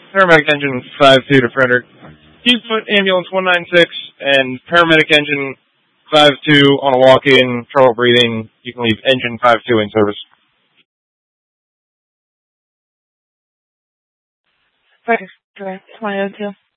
Paramedic engine 52 to Frederick. Keep put ambulance 196 and paramedic engine 52 on a walk-in, trouble breathing. You can leave engine 52 in service. Frederick, 2002.